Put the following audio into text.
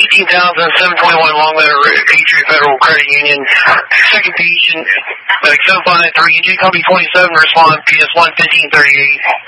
18,721 Longmeadow Road, Patriot Federal Credit Union. Second patient, 759-3, EJ Copy 27, respond, PS 11538.